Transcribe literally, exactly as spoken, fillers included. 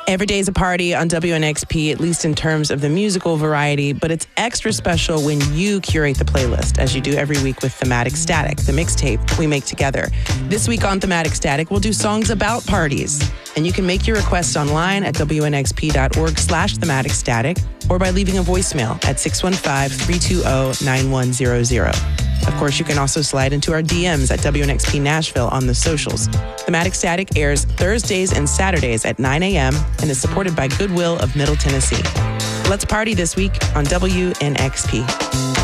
Every day is a party on W N X P, at least in terms of the musical variety, but it's extra special when you curate the playlist, as you do every week with Thematic Static, the mixtape we make together. This week on Thematic Static, we'll do songs about parties, and you can make your requests online at W N X P dot org slash thematic static or by leaving a voicemail at six one five, three two zero, nine one zero zero. Of course, you can also slide into our D Ms at W N X P Nashville on the socials. Thematic Static airs Thursdays and Saturdays at nine a.m. and is supported by Goodwill of Middle Tennessee. Let's party this week on W N X P.